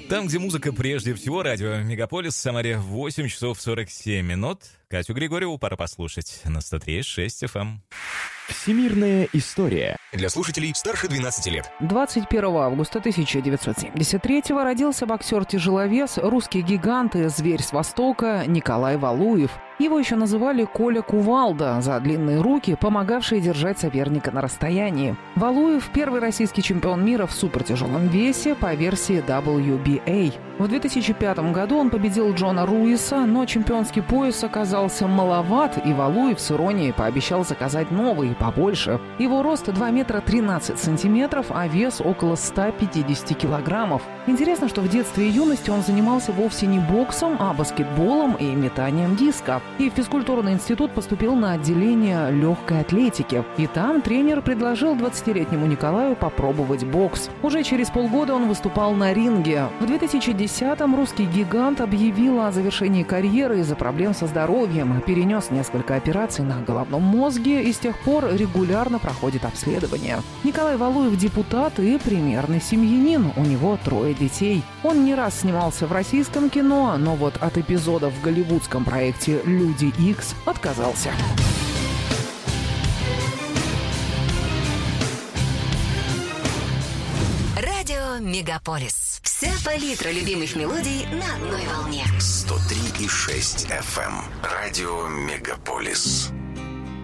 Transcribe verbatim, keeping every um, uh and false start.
Там, где музыка прежде всего, радио «Мегаполис», в Самаре, восемь часов сорок семь минут. Катю Григорьеву пора послушать на сто три и шесть эф эм. Всемирная история. Для слушателей старше двенадцати лет. двадцать первого августа тысяча девятьсот семьдесят третьего родился боксер-тяжеловес, русский гигант и зверь с Востока Николай Валуев. Его еще называли Коля Кувалда за длинные руки, помогавшие держать соперника на расстоянии. Валуев – первый российский чемпион мира в супертяжелом весе по версии дабл ю би эй. В две тысячи пятом году он победил Джона Руиса, но чемпионский пояс оказался маловат, и Валуев с иронией пообещал заказать новый, побольше. Его рост два метра тринадцать сантиметров, а вес около ста пятидесяти килограммов. Интересно, что в детстве и юности он занимался вовсе не боксом, а баскетболом и метанием диска. И в физкультурный институт поступил на отделение легкой атлетики. И там тренер предложил двадцатилетнему Николаю попробовать бокс. Уже через полгода он выступал на ринге. В две тысячи десятом русский гигант объявил о завершении карьеры из-за проблем со здоровьем, перенес несколько операций на головном мозге и с тех пор регулярно проходит обследование. Николай Валуев – депутат и примерный семьянин. У него трое детей. Он не раз снимался в российском кино, но вот от эпизодов в голливудском проекте «Люди Икс» отказался. Радио «Мегаполис». Вся палитра любимых мелодий на одной волне. сто три и шесть эф эм. Радио «Мегаполис».